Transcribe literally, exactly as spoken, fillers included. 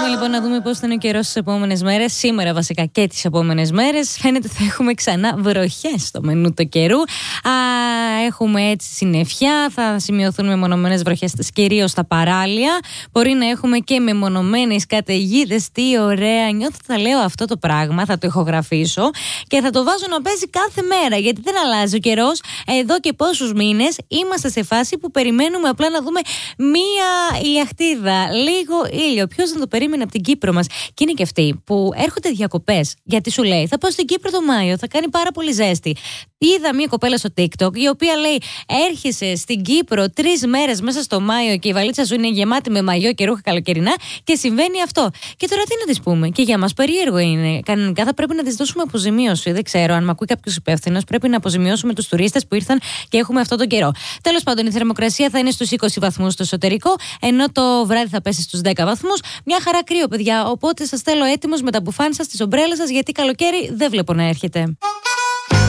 Πάμε λοιπόν να δούμε πώς θα είναι ο καιρός τις επόμενες μέρες. Σήμερα βασικά και τις επόμενες μέρες. Φαίνεται θα έχουμε ξανά βροχές στο μενού του καιρού. Α, έχουμε έτσι συννεφιά. Θα σημειωθούν μεμονωμένες βροχές κυρίως στα παράλια. Μπορεί να έχουμε και μεμονωμένες καταιγίδες. Τι ωραία. Νιώθω θα λέω αυτό το πράγμα. Θα το ηχογραφήσω και θα το βάζω να παίζει κάθε μέρα. Γιατί δεν αλλάζει ο καιρός. Εδώ και πόσους μήνες είμαστε σε φάση που περιμένουμε απλά να δούμε μία ηλιαχτίδα. Λίγο ήλιο. Ποιος δεν το περίμενε από την Κύπρο μας? Και είναι και αυτοί που έρχονται διακοπές. Γιατί σου λέει, θα πάω στην Κύπρο το Μάιο, θα κάνει πάρα πολύ ζέστη. Είδα μία κοπέλα στο TikTok η οποία λέει: έρχεσαι στην Κύπρο τρεις μέρες μέσα στο Μάιο και η βαλίτσα σου είναι γεμάτη με μαγιό και ρούχα καλοκαιρινά και συμβαίνει αυτό. Και τώρα τι να της πούμε? Και για μας περίεργο είναι. Κανονικά θα πρέπει να της δώσουμε αποζημίωση. Δεν ξέρω αν με ακούει κάποιος υπεύθυνος. Πρέπει να αποζημιώσουμε τους τουρίστες που ήρθαν και έχουμε αυτόν τον καιρό. Τέλος πάντων, η θερμοκρασία θα είναι στους είκοσι βαθμούς στο εσωτερικό, ενώ το βράδυ θα πέσει στους δέκα βαθμούς. Μια χαρά κρύο, παιδιά. Οπότε σας θέλω έτοιμος με τα μπουφάν σας, τις ομπρέλες σας, γιατί καλοκαίρι δεν βλέπω να έρχεται.